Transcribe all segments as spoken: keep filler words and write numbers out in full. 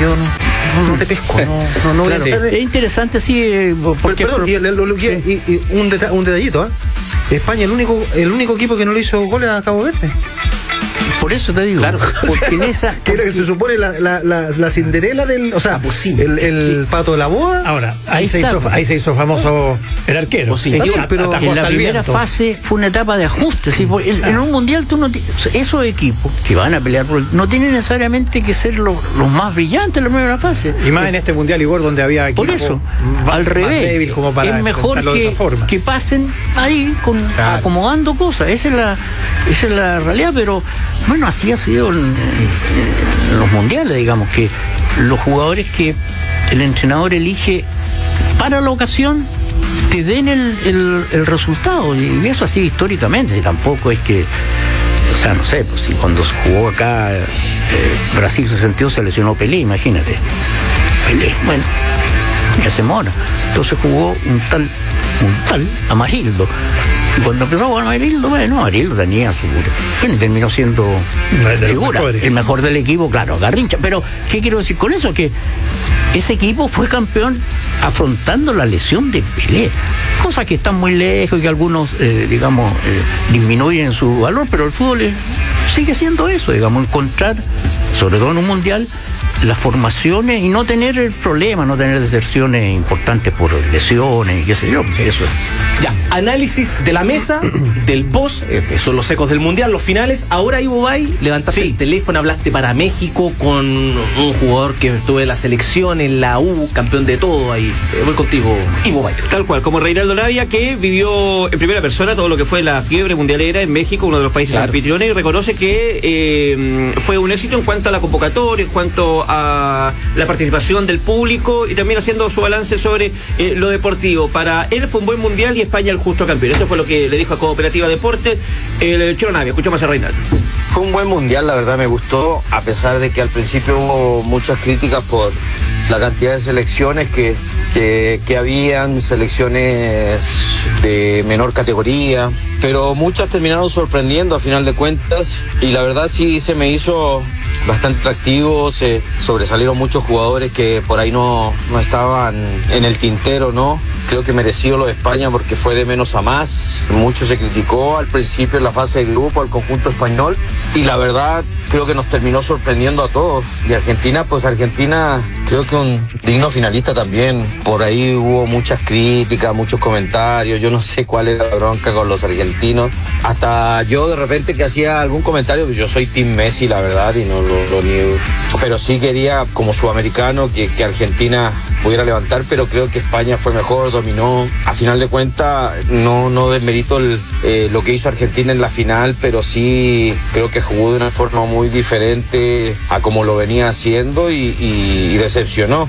yo no, no, no te pesco, no, no, no voy claro, a estar... Es interesante, sí, porque... Perdón, y, el, el, el, sí. y, y un, deta un detallito, ¿eh? España, el único, el único equipo que no le hizo goles a Cabo Verde. Por eso te digo, claro, porque en esa... que era que se supone la, la, la, la Cinderela del... O sea, el, el sí. pato de la boda. Ahora, ahí, ahí, se, hizo, ahí se hizo famoso el arquero. Positivo, sí, pero en la primera viento. fase fue una etapa de ajuste. ¿Sí? En, ah. en un mundial tú no esos equipos que van a pelear por el, no tienen necesariamente que ser los, los más brillantes en la primera fase. Y más en este mundial Igor donde había por eso, más, al revés, más débil como para es mejor que, que pasen ahí con, claro. acomodando cosas. Esa es la, esa es la realidad, pero bueno, así ha sido en, en los mundiales, digamos, que los jugadores que el entrenador elige para la ocasión te den el, el, el resultado, y eso así históricamente, y tampoco es que, o sea, no sé, pues si cuando se jugó acá eh, Brasil sesenta y dos se lesionó Pelé, imagínate, Pelé, bueno, ya se mora, entonces jugó un tal, un tal Amarildo. Y cuando empezó a jugar Amarildo, bueno, Amarildo tenía su... Bueno, terminó siendo figura, el mejor del equipo, claro, Garrincha. Pero, ¿qué quiero decir con eso? Que ese equipo fue campeón afrontando la lesión de Pelé. Cosas que están muy lejos y que algunos, eh, digamos, eh, disminuyen su valor, pero el fútbol es, sigue siendo eso, digamos, encontrar, sobre todo en un mundial, las formaciones y no tener el problema, no tener deserciones importantes por lesiones y qué sé yo, eso. Ya, análisis de la mesa, del post, eh, son los ecos del mundial, los finales. Ahora Ivo Bay, levantaste sí. el teléfono, hablaste para México con un jugador que estuvo en la selección, en la U, campeón de todo ahí. Eh, voy contigo, Ivo Bay. Tal cual, como Reinaldo Navia, que vivió en primera persona todo lo que fue la fiebre mundialera en México, uno de los países claro. anfitriones, y reconoce que eh, fue un éxito en cuanto a la convocatoria, en cuanto a la participación del público y también haciendo su balance sobre eh, lo deportivo. Para él fue un buen mundial y España el justo campeón. Esto fue lo que le dijo a Cooperativa Deporte el Cholo Navia. Escuchamos a Reinaldo. Fue un buen mundial, la verdad me gustó, a pesar de que al principio hubo muchas críticas por la cantidad de selecciones que, que, que habían, selecciones de menor categoría, pero muchas terminaron sorprendiendo a final de cuentas y la verdad sí se me hizo bastante atractivo, se sobresalieron muchos jugadores que por ahí no, no estaban en el tintero, ¿no? Creo que merecido lo de España porque fue de menos a más, mucho se criticó al principio en la fase de grupo al conjunto español y la verdad creo que nos terminó sorprendiendo a todos. Y Argentina, pues Argentina creo que un digno finalista también, por ahí hubo muchas críticas, muchos comentarios, yo no sé cuál era la bronca con los argentinos, hasta yo de repente que hacía algún comentario, pues yo soy Team Messi la verdad y no lo, lo niego, pero sí quería como sudamericano que, que Argentina pudiera levantar, pero creo que España fue mejor, dominó, a final de cuentas no, no desmerito el, eh, lo que hizo Argentina en la final, pero sí creo que jugó de una forma muy diferente a como lo venía haciendo y, y, y decepcionó.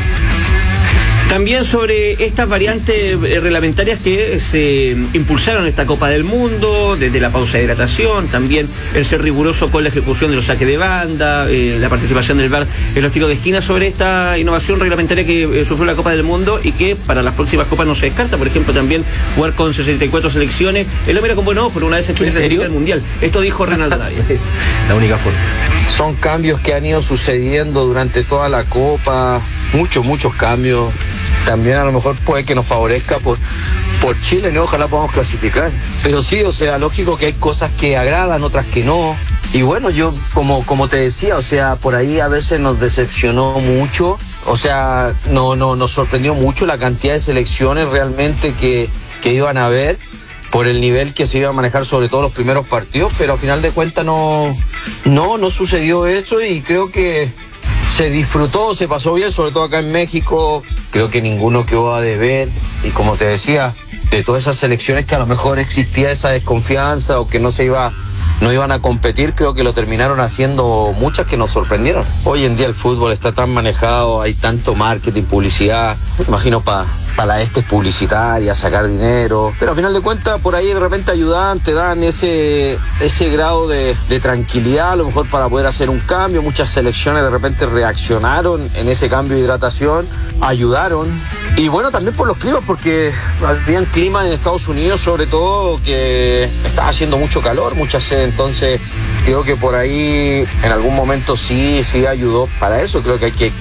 También sobre estas variantes reglamentarias que se impulsaron en esta Copa del Mundo, desde la pausa de hidratación, también el ser riguroso con la ejecución de los saques de banda, eh, la participación del V A R en los tiros de esquina, sobre esta innovación reglamentaria que eh, sufrió la Copa del Mundo y que para las próximas copas no se descarta. Por ejemplo, también jugar con sesenta y cuatro selecciones. Él lo mira con buen ojo, pero una vez en Chile se el Mundial. Esto dijo Reinaldo Navia. La única forma. Son cambios que han ido sucediendo durante toda la Copa, muchos, muchos cambios. También a lo mejor puede que nos favorezca por, por Chile, ¿no? Ojalá podamos clasificar. Pero sí, o sea, lógico que hay cosas que agradan, otras que no. Y bueno, yo como, como te decía, o sea, por ahí a veces nos decepcionó mucho. O sea, no, no, nos sorprendió mucho la cantidad de selecciones realmente que, que iban a haber por el nivel que se iba a manejar sobre todo los primeros partidos, pero a final de cuentas no, no, no sucedió eso y creo que se disfrutó, se pasó bien, sobre todo acá en México. Creo que ninguno quedó a deber y como te decía, de todas esas selecciones que a lo mejor existía esa desconfianza o que no se iba, no iban a competir, creo que lo terminaron haciendo muchas que nos sorprendieron. Hoy en día el fútbol está tan manejado, hay tanto marketing, publicidad, me imagino para para este es publicitaria, sacar dinero, pero a final de cuentas por ahí de repente ayudan, te dan ese, ese grado de, de tranquilidad, a lo mejor para poder hacer un cambio. Muchas selecciones de repente reaccionaron en ese cambio de hidratación, ayudaron, y bueno, también por los climas, porque habían climas en Estados Unidos sobre todo que estaba haciendo mucho calor, mucha sed, entonces creo que por ahí en algún momento sí, sí ayudó para eso. Creo que hay que